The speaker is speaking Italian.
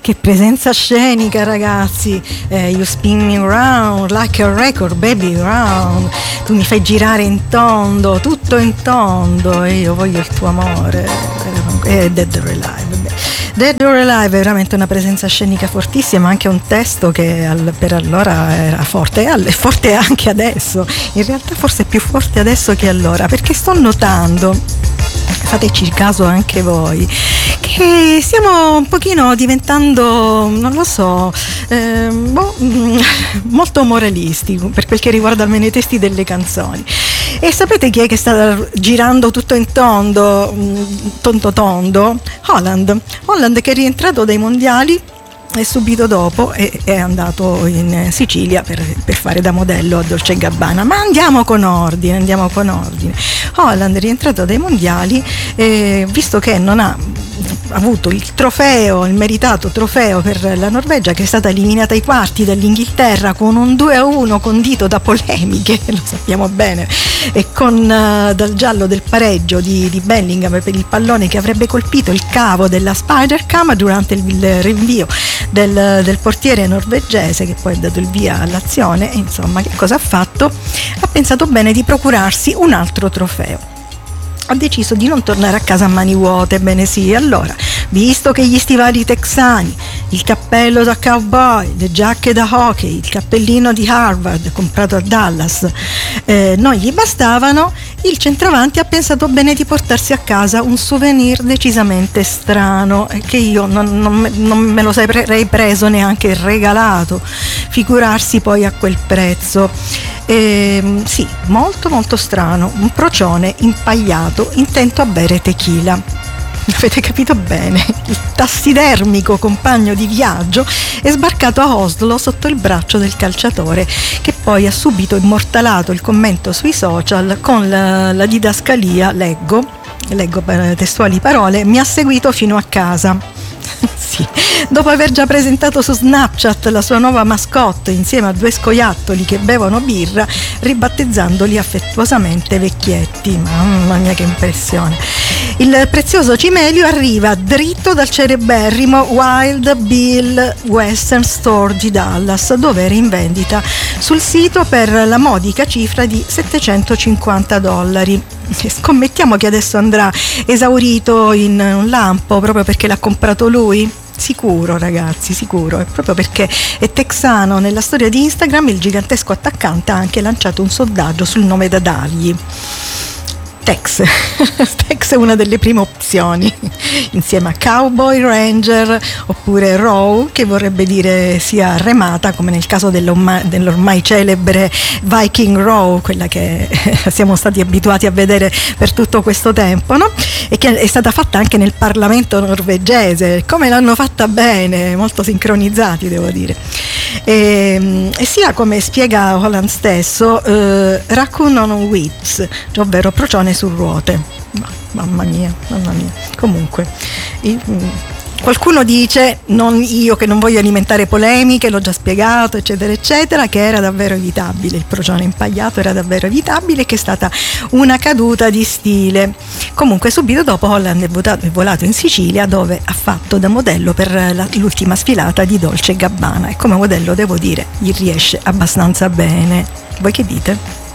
Che presenza scenica, ragazzi. You spin me round like a record, baby, round. Tu mi fai girare in tondo, tutto in tondo, e io voglio il tuo amore. Dead or Alive. Dead or Alive è veramente una presenza scenica fortissima, ma anche un testo che per allora era forte, è forte anche adesso. In realtà forse è più forte adesso che allora, perché sto notando, fateci caso anche voi, che stiamo un pochino diventando, non lo so, molto moralisti per quel che riguarda almeno i testi delle canzoni. E sapete chi è che sta girando tutto in tondo, tondo? Holland, che è rientrato dai mondiali e subito dopo è andato in Sicilia per fare da modello a Dolce & Gabbana. Ma andiamo con ordine. Holland è rientrato dai mondiali, visto che non ha avuto il meritato trofeo per la Norvegia, che è stata eliminata ai quarti dall'Inghilterra con un 2-1 condito da polemiche, lo sappiamo bene, e con dal giallo del pareggio di Bellingham per il pallone che avrebbe colpito il cavo della Spider-Cam durante il rinvio del portiere norvegese, che poi ha dato il via all'azione. E insomma, che cosa ha fatto? Ha pensato bene di procurarsi un altro trofeo. Ha deciso di non tornare a casa a mani vuote. Ebbene sì, allora, visto che gli stivali texani, il cappello da cowboy, le giacche da hockey, il cappellino di Harvard comprato a Dallas non gli bastavano, il centravanti ha pensato bene di portarsi a casa un souvenir decisamente strano, che io non me lo sarei preso neanche regalato, figurarsi poi a quel prezzo. Sì, molto molto strano, un procione impagliato intento a bere tequila. Avete capito bene, il tassidermico compagno di viaggio è sbarcato a Oslo sotto il braccio del calciatore, che poi ha subito immortalato il commento sui social con la didascalia, leggo testuali parole: mi ha seguito fino a casa. Sì, dopo aver già presentato su Snapchat la sua nuova mascotte insieme a 2 scoiattoli che bevono birra, ribattezzandoli affettuosamente vecchietti. Mamma mia, che impressione! Il prezioso cimelio arriva dritto dal cereberrimo Wild Bill Western Store di Dallas, dove era in vendita sul sito per la modica cifra di $750. Scommettiamo che adesso andrà esaurito in un lampo, proprio perché l'ha comprato lui? Sicuro, ragazzi, sicuro. È proprio perché è texano. Nella storia di Instagram il gigantesco attaccante ha anche lanciato un sondaggio sul nome da dargli. Tex è una delle prime opzioni, insieme a Cowboy, Ranger oppure Row, che vorrebbe dire sia remata, come nel caso dell'ormai celebre Viking Row, quella che siamo stati abituati a vedere per tutto questo tempo, no? E che è stata fatta anche nel Parlamento norvegese. Come l'hanno fatta bene, molto sincronizzati, devo dire. E sia, come spiega Holland stesso, Raccoon on Wheels, ovvero procione su ruote. Mamma mia. Comunque, qualcuno dice, non io che non voglio alimentare polemiche, l'ho già spiegato, eccetera eccetera, che era davvero evitabile, il procione impagliato era davvero evitabile, che è stata una caduta di stile. Comunque subito dopo Holland è volato in Sicilia, dove ha fatto da modello per l'ultima sfilata di Dolce & Gabbana, e come modello devo dire gli riesce abbastanza bene. Voi che dite?